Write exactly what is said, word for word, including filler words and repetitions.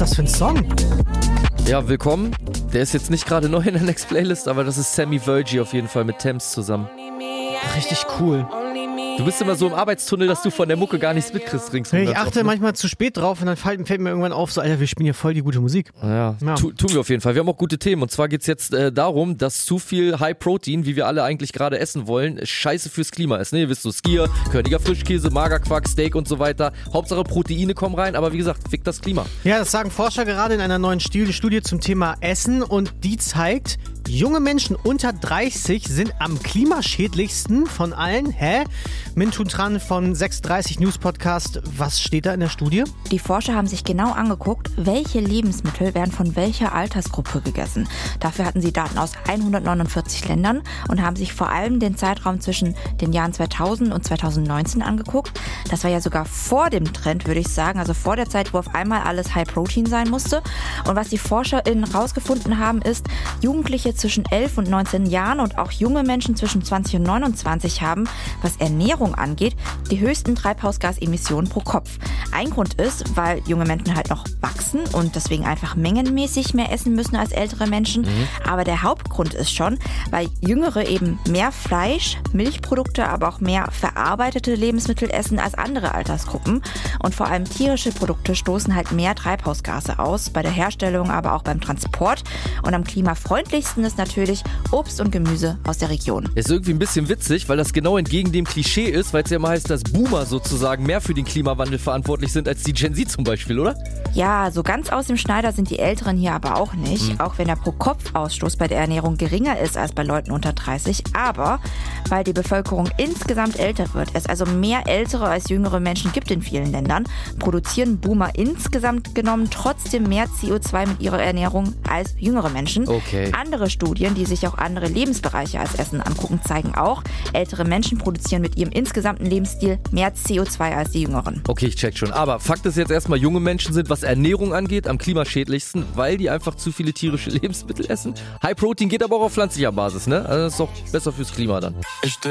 das für ein Song? Ja, willkommen. Der ist jetzt nicht gerade neu in der Next Playlist, aber das ist Sammy Virgie auf jeden Fall mit Thames zusammen. Richtig cool. Du bist immer so im Arbeitstunnel, dass du von der Mucke gar nichts mitkriegst ringsum. Ich achte oft, manchmal zu spät drauf und dann fällt, fällt mir irgendwann auf, so Alter, wir spielen hier voll die gute Musik. Ja, ja. Tu, tun wir auf jeden Fall. Wir haben auch gute Themen und zwar geht es jetzt äh, darum, dass zu viel High Protein, wie wir alle eigentlich gerade essen wollen, scheiße fürs Klima ist. Ne? Ihr wisst so, Skier, körniger Frischkäse, Magerquark, Steak und so weiter. Hauptsache Proteine kommen rein, aber wie gesagt, fickt das Klima. Ja, das sagen Forscher gerade in einer neuen Studie zum Thema Essen und die zeigt, junge Menschen unter dreißig sind am klimaschädlichsten von allen. Hä? Mintun Tran von sechsunddreißig News Podcast. Was steht da in der Studie? Die Forscher haben sich genau angeguckt, welche Lebensmittel werden von welcher Altersgruppe gegessen. Dafür hatten sie Daten aus hundertneunundvierzig Ländern und haben sich vor allem den Zeitraum zwischen den Jahren zweitausend und zweitausendneunzehn angeguckt. Das war ja sogar vor dem Trend, würde ich sagen, also vor der Zeit, wo auf einmal alles High Protein sein musste. Und was die ForscherInnen rausgefunden haben, ist, Jugendliche zwischen elf und neunzehn Jahren und auch junge Menschen zwischen zwanzig und neunundzwanzig haben, was Ernährung angeht, die höchsten Treibhausgasemissionen pro Kopf. Ein Grund ist, weil junge Menschen halt noch wachsen und deswegen einfach mengenmäßig mehr essen müssen als ältere Menschen. Mhm. Aber der Hauptgrund ist schon, weil Jüngere eben mehr Fleisch, Milchprodukte, aber auch mehr verarbeitete Lebensmittel essen als andere Altersgruppen. Und vor allem tierische Produkte stoßen halt mehr Treibhausgase aus, bei der Herstellung, aber auch beim Transport. Und am klimafreundlichsten ist natürlich Obst und Gemüse aus der Region. Ist irgendwie ein bisschen witzig, weil das genau entgegen dem Klischee ist, weil es ja immer heißt, dass Boomer sozusagen mehr für den Klimawandel verantwortlich sind als die Gen Z zum Beispiel, oder? Ja, so ganz aus dem Schneider sind die Älteren hier aber auch nicht, mhm. auch wenn der Pro-Kopf-Ausstoß bei der Ernährung geringer ist als bei Leuten unter dreißig, aber weil die Bevölkerung insgesamt älter wird, es also mehr ältere als jüngere Menschen gibt in vielen Ländern, produzieren Boomer insgesamt genommen trotzdem mehr C O zwei mit ihrer Ernährung als jüngere Menschen. Okay. Andere Studien, die sich auch andere Lebensbereiche als Essen angucken, zeigen auch, ältere Menschen produzieren mit ihrem insgesamten Lebensstil mehr C O zwei als die jüngeren. Okay, ich check schon. Aber Fakt ist jetzt erstmal, junge Menschen sind, was Ernährung angeht, am klimaschädlichsten, weil die einfach zu viele tierische Lebensmittel essen. High Protein geht aber auch auf pflanzlicher Basis, ne? Also das ist doch besser fürs Klima dann. Ich